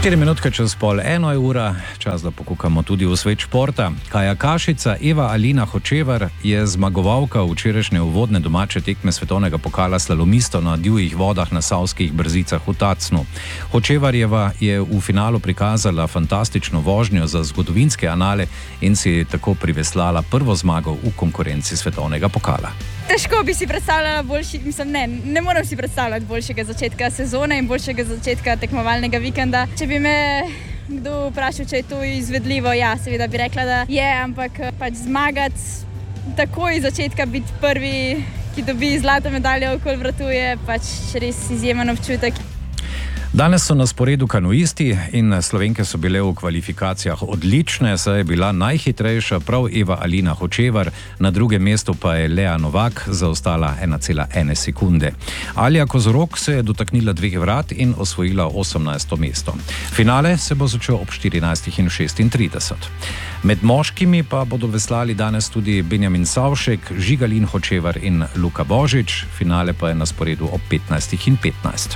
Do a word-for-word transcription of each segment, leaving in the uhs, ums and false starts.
štiri minutke čez pol eno je ura, čas, da pokukamo tudi v svet športa. Kajakašica Eva Alina Hočevar je zmagovalka včerajšnje uvodne domače tekme svetovnega pokala slalomistov na divjih vodah na Savskih Brzicah v Tacnu. Hočevarjeva je v finalu prikazala fantastično vožnjo za zgodovinske anale in si tako priveslala prvo zmago v konkurenci svetovnega pokala. Težko bi si predstavljala boljši, mislim, ne, ne moram si predstavljati boljšega začetka sezone in boljšega začetka tekmovalnega vikenda. Če bi me kdo vprašal, če je to izvedljivo, ja, seveda bi rekla, da je, ampak pač zmagati takoj iz začetka, biti prvi, ki dobi zlato medaljo okoli vratu, je pač res izjemen občutek. Danes so na sporedu kanuisti in Slovenke so bile v kvalifikacijah odlične, saj je bila najhitrejša prav Eva Alina Hočevar, na drugem mestu pa je Lea Novak zaostala ena cela ena sekunde. Alja Kozorog se je dotaknila dveh vrat in osvojila osemnajsto mesto. Finale se bo začel ob štirinajstih in šestintrideset. Med moškimi pa bodo veslali danes tudi Benjamin Savšek, Žigalin Hočevar in Luka Božič, finale pa je na sporedu ob petnajstih in petnajst.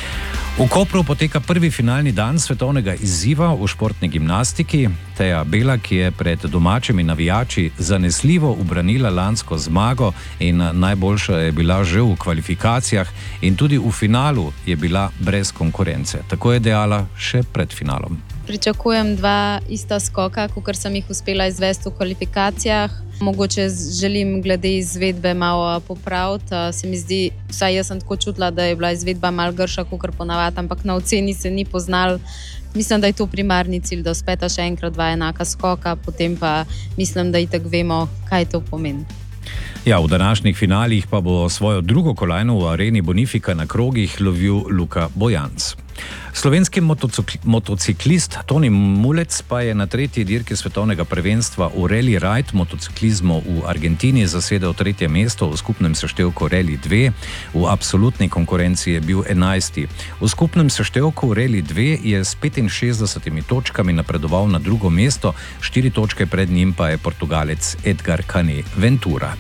V Kopru poteka prvi finalni dan svetovnega izziva v športni gimnastiki. Teja Bela, ki je pred domačimi navijači zanesljivo ubranila lansko zmago in najboljša je bila že v kvalifikacijah in tudi v finalu je bila brez konkurence. Tako je dejala še pred finalom. Pričakujem dva ista skoka, kakor sem jih uspela izvesti v kvalifikacijah. Mogoče želim glede izvedbe malo popraviti. Se mi zdi, vsaj jaz sem tako čutila, da je bila izvedba malo grša, kakor ponavadi, ampak na oceni se ni poznal. Mislim, da je to primarni cilj, da uspeta še enkrat dva enaka skoka, potem pa mislim, da itak vemo, kaj to pomeni. Ja, v današnjih finalih pa bo svojo drugo kolajno v areni Bonifika na krogih lovil Luka Bojanc. Slovenski motociklist Toni Mulec pa je na tretji dirki svetovnega prvenstva v Rally Ride motociklizmu v Argentini zasedel tretje mesto v skupnem seštevku Rally dve. V absolutni konkurenci je bil enajsti. V skupnem seštevku Rally dve je s petinšestdesetimi točkami napredoval na drugo mesto, štiri točke pred njim pa je Portugalec Edgar Canet Ventura.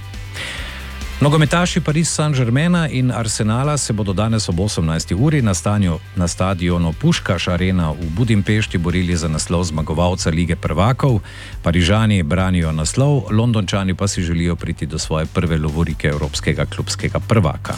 Nogometaši Paris Saint-Germaina in Arsenala se bodo danes ob osemnajsti uri na, stanju, na stadionu Puškaš Arena v Budimpešti borili za naslov zmagovalca Lige prvakov. Parižani branijo naslov, Londončani pa si želijo priti do svoje prve lovorike evropskega klubskega prvaka.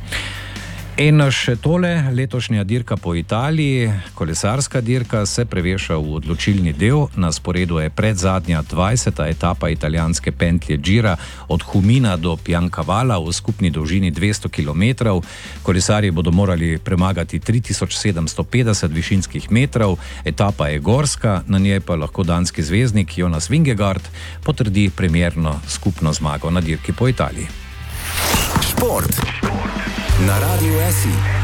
In še tole, letošnja dirka po Italiji, kolesarska dirka, se preveša v odločilni del. Na sporedu je predzadnja dvajseta etapa italijanske pentlje Gira od Humina do Piancavala v skupni dolžini dvesto kilometrov. Kolesarji bodo morali premagati tri tisoč sedemsto petdeset višinskih metrov. Etapa je gorska, na njej pa lahko danski zvezdnik Jonas Vingegaard potrdi premierno skupno zmago na dirki po Italiji. Šport na Radiu S I.